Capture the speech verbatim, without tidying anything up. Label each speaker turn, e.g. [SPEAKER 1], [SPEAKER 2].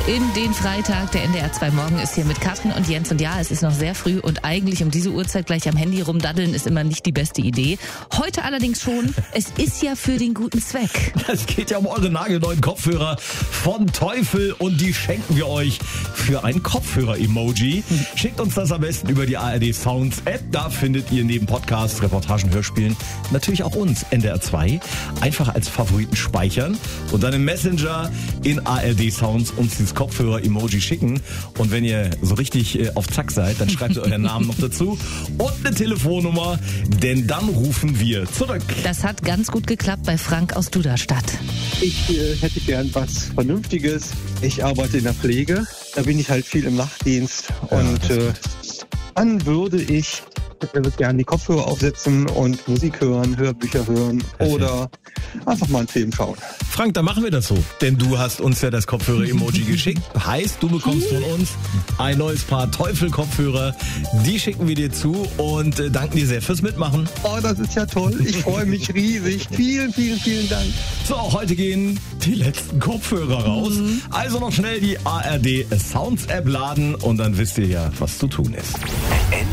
[SPEAKER 1] in den Freitag. Der N D R zwei Morgen ist hier mit Katrin und Jens. Und ja, es ist noch sehr früh und eigentlich um diese Uhrzeit gleich am Handy rumdaddeln ist immer nicht die beste Idee. Heute allerdings schon. Es ist ja für den guten Zweck.
[SPEAKER 2] Es geht ja um eure nagelneuen Kopfhörer von Teufel und die schenken wir euch für ein Kopfhörer-Emoji. Schickt uns das am besten über die A R D Sounds App. Da findet ihr neben Podcasts, Reportagen, Hörspielen natürlich auch uns, N D R zwei. Einfach als Favoriten speichern und dann im Messenger in A R D Sounds uns dieses Kopfhörer-Emoji schicken. Und wenn ihr so richtig äh, auf Zack seid, dann schreibt ihr euren Namen noch dazu und eine Telefonnummer, denn dann rufen wir zurück.
[SPEAKER 1] Das hat ganz gut geklappt bei Frank aus Duderstadt.
[SPEAKER 3] Ich äh, hätte gern was Vernünftiges. Ich arbeite in der Pflege. Da bin ich halt viel im Nachtdienst.
[SPEAKER 2] Ja,
[SPEAKER 3] und äh, dann würde ich äh, gerne die Kopfhörer aufsetzen und Musik hören, Hörbücher hören oder einfach mal einen Film schauen.
[SPEAKER 2] Frank, dann machen wir das so. Denn du hast uns ja das Kopfhörer-Emoji geschickt. Heißt, du bekommst von uns ein neues Paar Teufel-Kopfhörer. Die schicken wir dir zu und äh, danken dir sehr fürs Mitmachen.
[SPEAKER 3] Oh, das ist ja toll. Ich freue mich riesig. Vielen, vielen, vielen Dank.
[SPEAKER 2] So, heute gehen die letzten Kopfhörer raus. Mhm. Also noch schnell die A R D Sounds App laden und dann wisst ihr ja, was zu tun ist.